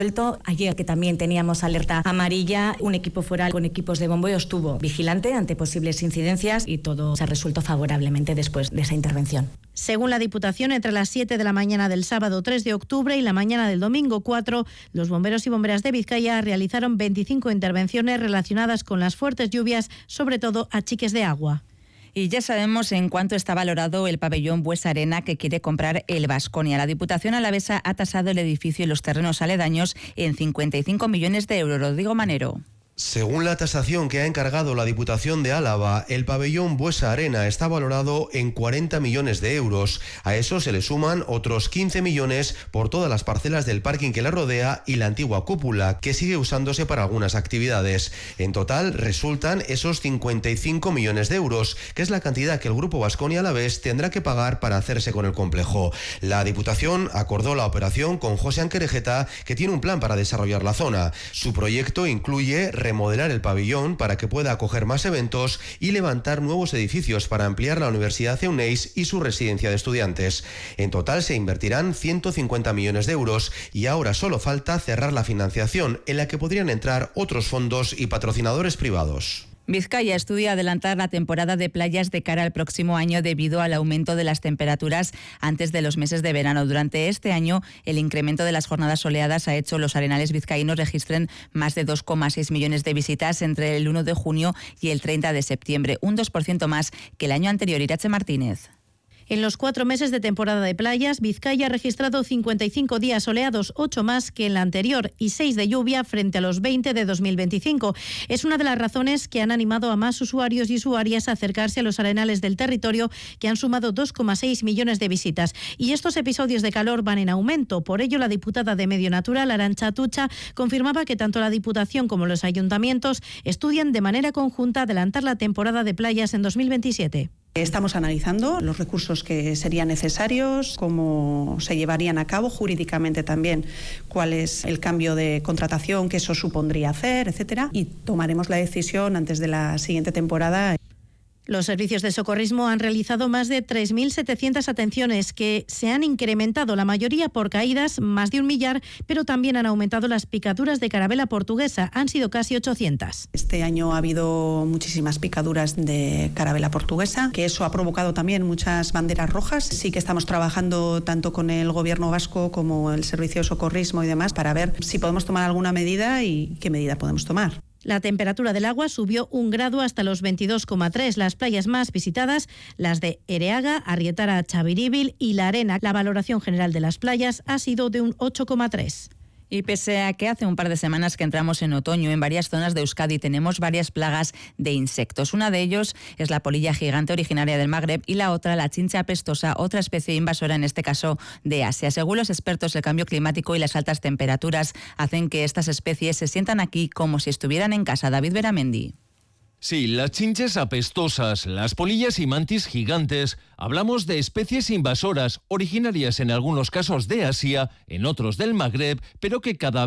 Ayer, que también teníamos alerta amarilla, un equipo foral con equipos de bombeo estuvo vigilante ante posibles incidencias y todo se ha resuelto favorablemente después de esa intervención. Según la Diputación, entre las 7 de la mañana del sábado 3 de octubre y la mañana del domingo 4, los bomberos y bomberas de Vizcaya realizaron 25 intervenciones relacionadas con las fuertes lluvias, sobre todo a chiques de agua. Y ya sabemos en cuánto está valorado el pabellón Buesa Arena que quiere comprar el Baskonia. La Diputación alavesa ha tasado el edificio y los terrenos aledaños en 55 millones de euros. Rodrigo Manero. Según la tasación que ha encargado la Diputación de Álava, el pabellón Buesa Arena está valorado en 40 millones de euros. A eso se le suman otros 15 millones por todas las parcelas del parking que la rodea y la antigua cúpula, que sigue usándose para algunas actividades. En total resultan esos 55 millones de euros, que es la cantidad que el Grupo Baskonia Alavés tendrá que pagar para hacerse con el complejo. La Diputación acordó la operación con José Anquerejeta, que tiene un plan para desarrollar la zona. Su proyecto incluye remodelar el pabellón para que pueda acoger más eventos y levantar nuevos edificios para ampliar la Universidad Euneiz y su residencia de estudiantes. En total se invertirán 150 millones de euros y ahora solo falta cerrar la financiación, en la que podrían entrar otros fondos y patrocinadores privados. Vizcaya estudia adelantar la temporada de playas de cara al próximo año debido al aumento de las temperaturas antes de los meses de verano. Durante este año, el incremento de las jornadas soleadas ha hecho los arenales vizcaínos registren más de 2,6 millones de visitas entre el 1 de junio y el 30 de septiembre, un 2% más que el año anterior. Irache Martínez. En los 4 meses de temporada de playas, Vizcaya ha registrado 55 días soleados, 8 más que en la anterior, y 6 de lluvia frente a los 20 de 2025. Es una de las razones que han animado a más usuarios y usuarias a acercarse a los arenales del territorio, que han sumado 2,6 millones de visitas. Y estos episodios de calor van en aumento. Por ello, la diputada de Medio Natural, Arantxa Atutxa, confirmaba que tanto la Diputación como los ayuntamientos estudian de manera conjunta adelantar la temporada de playas en 2027. Estamos analizando los recursos que serían necesarios, cómo se llevarían a cabo jurídicamente también, cuál es el cambio de contratación que eso supondría hacer, etcétera, y tomaremos la decisión antes de la siguiente temporada. Los servicios de socorrismo han realizado más de 3.700 atenciones que se han incrementado, la mayoría por caídas, más de 1 millar, pero también han aumentado las picaduras de carabela portuguesa, han sido casi 800. Este año ha habido muchísimas picaduras de carabela portuguesa, que eso ha provocado también muchas banderas rojas. Sí que estamos trabajando tanto con el Gobierno vasco como el Servicio de Socorrismo y demás para ver si podemos tomar alguna medida y qué medida podemos tomar. La temperatura del agua subió 1 grado hasta los 22,3. Las playas más visitadas, las de Ereaga, Arrietara, Chaviríbil y La Arena. La valoración general de las playas ha sido de un 8,3. Y pese a que hace un par de semanas que entramos en otoño, en varias zonas de Euskadi tenemos varias plagas de insectos. Una de ellos es la polilla gigante originaria del Magreb y la otra la chincha apestosa, otra especie invasora, en este caso de Asia. Según los expertos, el cambio climático y las altas temperaturas hacen que estas especies se sientan aquí como si estuvieran en casa. David Beramendi. Sí, las chinches apestosas, las polillas y mantis gigantes. Hablamos de especies invasoras, originarias en algunos casos de Asia, en otros del Magreb, pero que cada